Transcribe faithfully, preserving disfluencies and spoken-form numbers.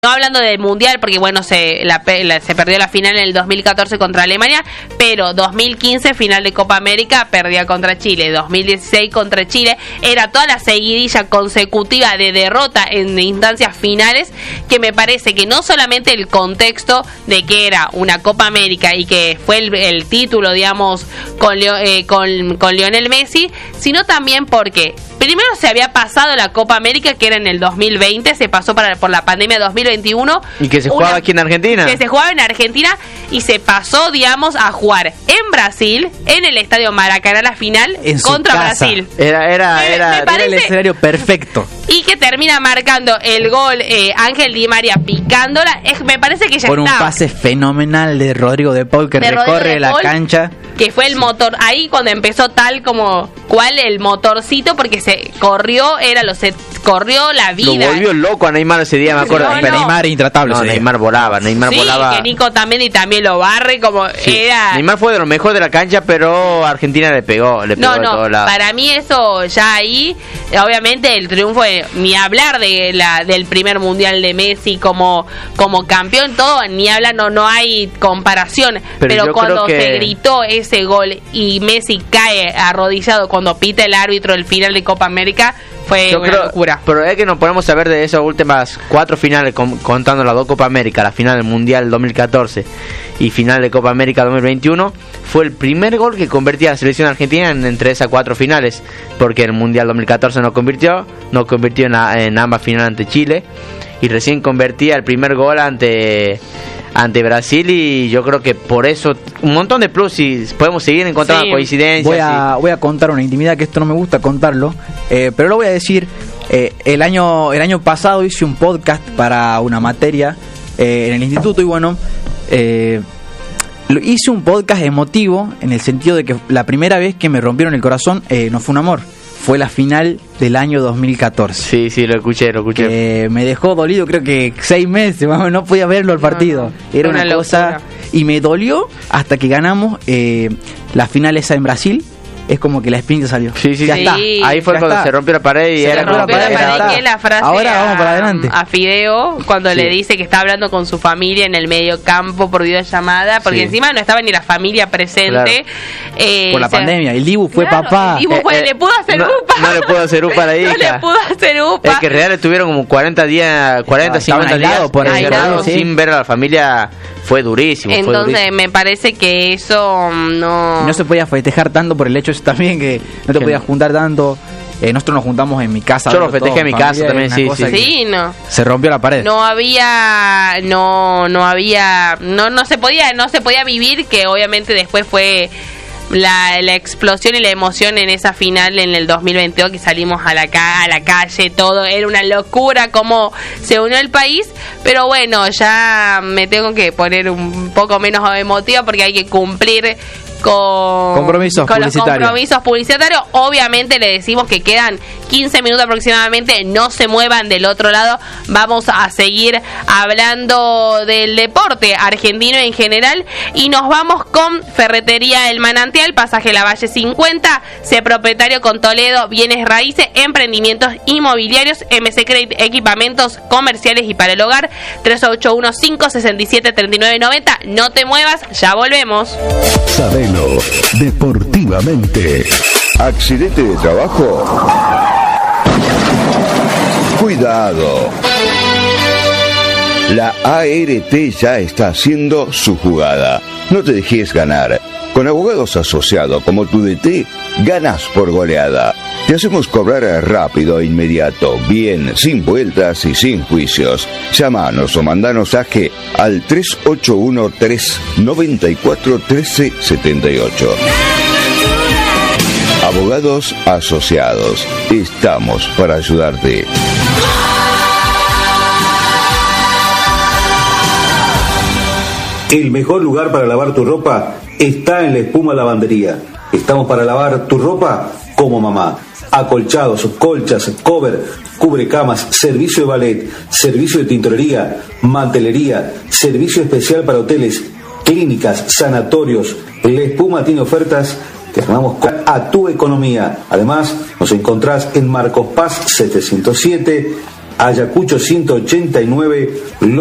No hablando del Mundial, porque bueno, se, la, la, se perdió la final en el dos mil catorce contra Alemania, pero dos mil quince, final de Copa América, perdía contra Chile, dos mil dieciséis contra Chile, era toda la seguidilla consecutiva de derrota en instancias finales, que me parece que no solamente el contexto de que era una Copa América y que fue el, el título, digamos, con, Leo, eh, con, con Lionel Messi, sino también porque primero se había pasado la Copa América, que era en el dos mil veinte, se pasó para, por la pandemia dos mil veintiuno. Y que se jugaba una, aquí en Argentina. Que se jugaba en Argentina y se pasó, digamos, a jugar en Brasil, en el Estadio Maracaná, la final en contra Brasil. Era, era, me, era, me parece, era el escenario perfecto. Y que termina marcando el gol eh, Ángel Di María picándola. Es, me parece que ya Por está. un pase fenomenal de Rodrigo de Paul que de recorre de la Paul, cancha. Que fue el motor, ahí cuando empezó tal como cual el motorcito, porque se corrió, era lo se corrió la vida. Lo volvió loco a Neymar ese día, me acuerdo. No, Pero no. Neymar intratable. No, Neymar volaba, Neymar sí, volaba. que Nico también y también lo barre como Sí. era. Neymar fue de lo mejor de la cancha, pero Argentina le pegó, le pegó No, de no, todos lados. para mí eso ya ahí, obviamente el triunfo, de, ni hablar de la del primer mundial de Messi como como campeón, todo, ni hablar, no no hay comparación, pero, Pero yo cuando creo que- se gritó ese gol y Messi cae arrodillado cuando pita el árbitro el final de Copa América, fue Yo una creo, locura. pero es que nos podemos saber de esas últimas cuatro finales, con, contando las dos Copa América, la final del Mundial dos mil catorce y final de Copa América dos mil veintiuno, fue el primer gol que convertía a la selección argentina en, entre esas cuatro finales, porque el Mundial dos mil catorce no convirtió, no convirtió en, a, en ambas finales ante Chile, y recién convertía el primer gol ante... ante Brasil, y yo creo que por eso un montón de plus, y podemos seguir encontrando Sí. coincidencias. Voy a, voy a contar una intimidad que esto no me gusta contarlo, eh, pero lo voy a decir. Eh, el año el año pasado hice un podcast para una materia eh, en el instituto y bueno, eh, lo- hice un podcast emotivo en el sentido de que la primera vez que me rompieron el corazón eh, no fue un amor, fue la final del año dos mil catorce. Sí, sí, lo escuché, lo escuché. Que me dejó dolido, creo que seis meses, más, no podía verlo el partido. No, no, Era una una, cosa. locura. Y me dolió hasta que ganamos eh, la final esa en Brasil. Es como que la espinita salió. Sí, sí, ya sí. está. Ahí fue Ya cuando está. se rompió la pared y Se era Se rompió como rompió la la pared, pared, ya que está. es la frase Ahora a, vamos para adelante. a Fideo cuando Sí. le dice que está hablando con su familia en el medio campo por videollamada, porque Sí. encima no estaba ni la familia presente. Eh, Por la o sea, pandemia. El Dibu fue claro, papá. el Dibu fue- Eh, eh, le pudo hacer no, upa. no le pudo hacer upa a la No hija. le pudo hacer upa. Es que en realidad estuvieron como cuarenta días, cuarenta, Ah, estaban cincuenta días aislados por ahí, encerrados sí. sin ver a la familia. Fue durísimo. fue Entonces durísimo. me parece que eso mm, no... No se podía festejar tanto por el hecho ese también que no te Que podías no. juntar tanto. Eh, nosotros nos juntamos en mi casa. Yo lo todos, festejé en mi familia, casa también, una sí, cosa sí. que Sí, no. Se rompió la pared. No había, no, no había, no, no se podía, no se podía vivir, que obviamente después fue la, la explosión y la emoción en esa final en el dos mil veintidós, que salimos a la ca- a la calle, todo era una locura cómo se unió el país, pero bueno, ya me tengo que poner un poco menos emotiva porque hay que cumplir con Compromisos con los publicitarios. compromisos publicitarios. Obviamente le decimos que quedan quince minutos aproximadamente, no se muevan del otro lado, vamos a seguir hablando del deporte argentino en general y nos vamos con Ferretería El Manantial, pasaje Lavalle cincuenta, sé propietario con Toledo, bienes raíces, emprendimientos inmobiliarios, M C Credit, equipamientos comerciales y para el hogar, tres ocho uno cinco seis siete tres nueve nueve cero. No te muevas, ya volvemos. Sabelo deportivamente. ¿Accidente de trabajo? Cuidado. La A R T ya está haciendo su jugada. No te dejes ganar. Con abogados asociados como tu D T, ganas por goleada. Te hacemos cobrar rápido e inmediato, bien, sin vueltas y sin juicios. Llámanos o mandanos aje al tres ocho uno tres nueve cuatro uno tres siete ocho. Abogados asociados. Estamos para ayudarte. El mejor lugar para lavar tu ropa está en La Espuma Lavandería. Estamos para lavar tu ropa como mamá. Acolchados, colchas, cover, cubrecamas, servicio de ballet, servicio de tintorería, mantelería, servicio especial para hoteles, clínicas, sanatorios. La Espuma tiene ofertas que armamos a tu economía. Además, nos encontrás en Marcos Paz setecientos siete, Ayacucho ciento ochenta y nueve,